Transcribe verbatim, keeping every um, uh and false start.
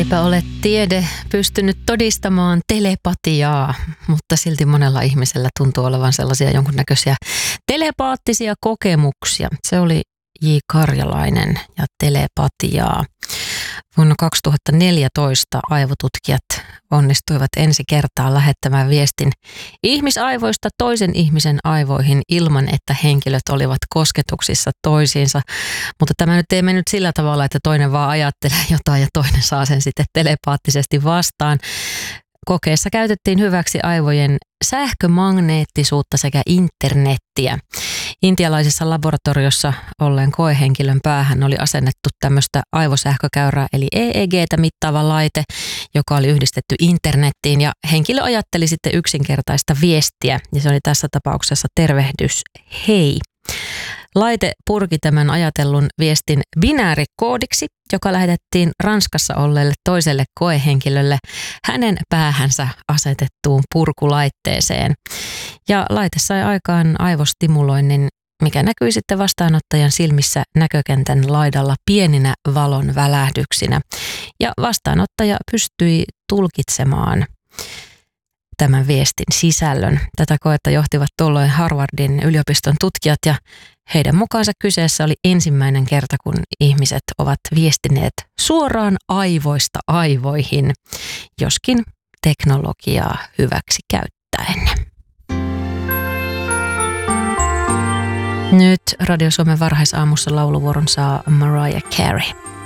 Eipä ole tiede pystynyt todistamaan telepatiaa, mutta silti monella ihmisellä tuntuu olevan sellaisia jonkunnäköisiä telepaattisia kokemuksia. Se oli J. Karjalainen ja telepatiaa. Vuonna kaksituhattaneljätoista aivotutkijat onnistuivat ensi kertaa lähettämään viestin ihmisaivoista toisen ihmisen aivoihin ilman, että henkilöt olivat kosketuksissa toisiinsa. Mutta tämä nyt ei mennyt sillä tavalla, että toinen vaan ajattelee jotain ja toinen saa sen sitten telepaattisesti vastaan. Kokeessa käytettiin hyväksi aivojen sähkömagneettisuutta sekä internettiä. Intialaisessa laboratoriossa olleen koehenkilön päähän oli asennettu tämmöistä aivosähkökäyrää eli E E G:tä mittaava laite, joka oli yhdistetty internettiin ja henkilö ajatteli sitten yksinkertaista viestiä ja se oli tässä tapauksessa tervehdys hei. Laite purki tämän ajatellun viestin binäärikoodiksi, joka lähetettiin Ranskassa olleelle toiselle koehenkilölle hänen päähänsä asetettuun purkulaitteeseen. Ja laite sai aikaan aivostimuloinnin, mikä näkyi sitten vastaanottajan silmissä näkökentän laidalla pieninä valon välähdyksinä. Ja vastaanottaja pystyi tulkitsemaan tämän viestin sisällön. Tätä koetta johtivat tuolloin Harvardin yliopiston tutkijat ja heidän mukaansa kyseessä oli ensimmäinen kerta, kun ihmiset ovat viestineet suoraan aivoista aivoihin, joskin teknologiaa hyväksi käyttäen. Nyt Radio Suomen varhaisaamussa lauluvuoron saa Mariah Carey.